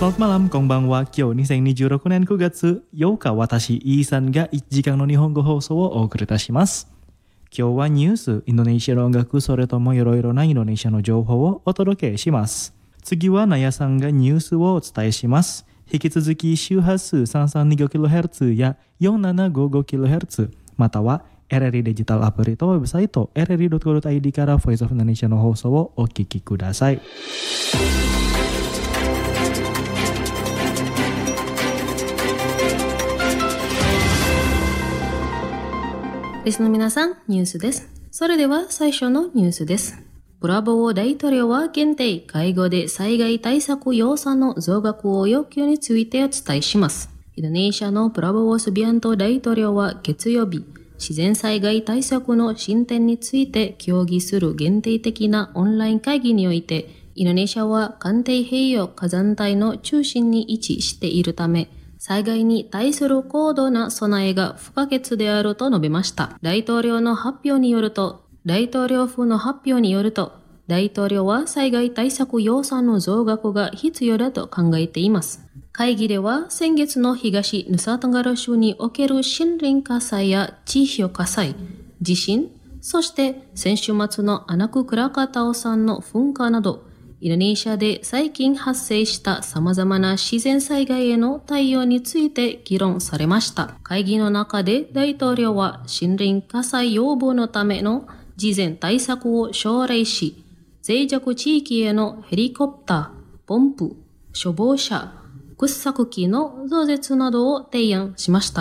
Selamat malam, konbanwa, kyo, 2026年9月8日、私、イーさんが1時間の日本語放送をお送りいたします。今日はニュース、インドネシアの音楽、それともいろいろなインドネシアの情報をお届けします。次はナヤさんがニュースをお伝えします。引き続き周波数 332kHz や 4755kHz または RRI デジタルアプリとウェブサイト rri.co.id から Voice of Indonesia の放送をお聞きください。 リスの皆さん、ニュースです。それでは最初のニュースです。プラボー大統領は現地会合で災害対策予算の増額を要求についてお伝えします。インドネシアのプラボー・スビアント大統領は月曜日、自然災害対策の進展について協議する限定的なオンライン会議において、インドネシアは環太平洋火山帯の中心に位置しているため、災害に対する高度な備えが不可欠であると述べました。大統領府の発表によると、大統領は災害対策予算の増額が必要だと考えています。会議では先月の東ヌサトンガラ州における森林火災や地表火災、地震、そして先週末のアナク・クラカタオ山の噴火など、インドネシアで最近発生した様々な自然災害への対応について議論されました。会議の中で大統領は森林火災予防のための事前対策を奨励し、脆弱地域へのヘリコプター、ポンプ、消防車、掘削機の増設などを提案しました。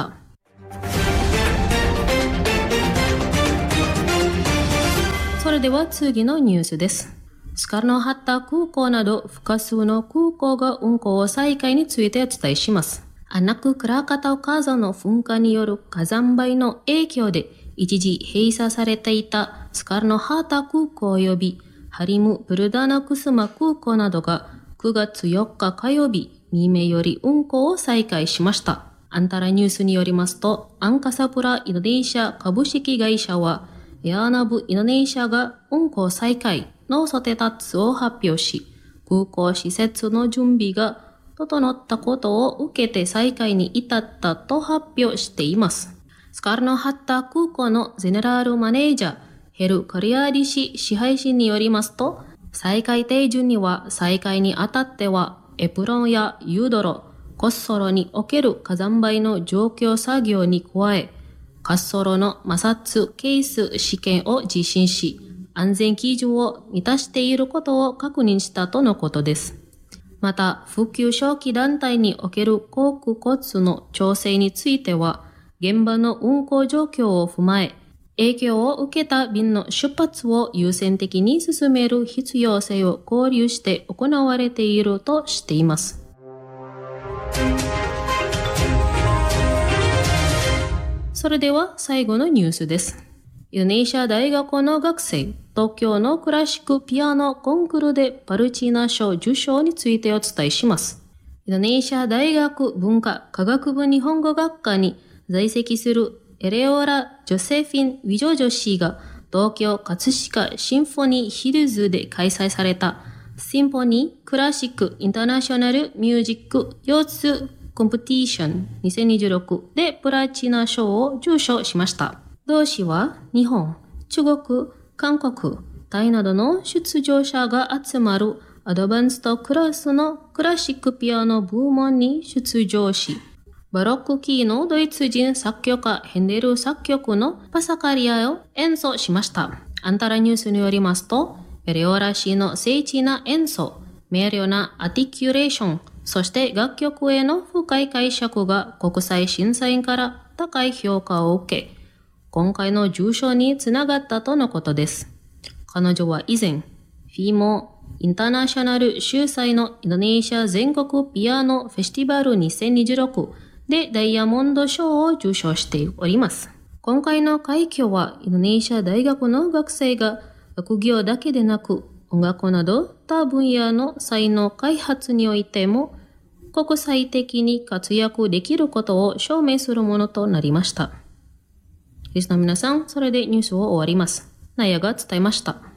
それでは次のニュースです。スカルノハッタ空港など複数の空港が運航再開についてお伝えします。アナク・クラカタオ火山の噴火による火山灰の影響で一時閉鎖されていたスカルノハッタ空港及びハリム・ブルダナクスマ空港などが9月4日火曜日未明より運航を再開しました。アンタラニュースによりますと、アンカサプラインドネシア株式会社はエアナブインドネシアが運航再開のソテタッツを発表し、空港施設の準備が整ったことを受けて再開に至ったと発表しています。スカルノハッタ空港のゼネラルマネージャー、ヘル・カリアーディ氏支配人によりますと、再開手順には再開にあたっては、エプロンやユードロ、コッソロにおける火山灰の除去作業に加え、滑走路の摩擦ケース試験を実施し、安全基準を満たしていることを確認したとのことです。また、復旧初期段階における航空交通の調整については、現場の運航状況を踏まえ、影響を受けた便の出発を優先的に進める必要性を考慮して行われているとしています。それでは最後のニュースです。インドネシア大学の学生、東京のクラシックピアノコンクールでパルチーナ賞受賞についてお伝えします。インドネシア大学文化科学部日本語学科に在籍するエレオラ・ジョセフィン・ウィジョジョ氏が東京葛飾シンフォニーヒルズで開催されたシンフォニークラシックインターナショナルミュージック腰痛コンペティション2026でプラチナ賞を受賞しました。同氏は日本、中国、韓国、タイなどの出場者が集まるアドバンストクラスのクラシックピアノ部門に出場し、バロック期のドイツ人作曲家ヘンデル作曲のパサカリアを演奏しました。アンタラニュースによりますと、エレオラ氏の精緻な演奏、明瞭なアティキュレーション、そして楽曲への深い解釈が国際審査員から高い評価を受け、今回の受賞につながったとのことです。彼女は以前、FIMOインターナショナル主催のインドネシア全国ピアノフェスティバル2026でダイヤモンド賞を受賞しております。今回の快挙はインドネシア大学の学生が学業だけでなく音楽など他分野の才能開発においても国際的に活躍できることを証明するものとなりました。リスナーの皆さん、それでニュースを終わります。ナヤが伝えました。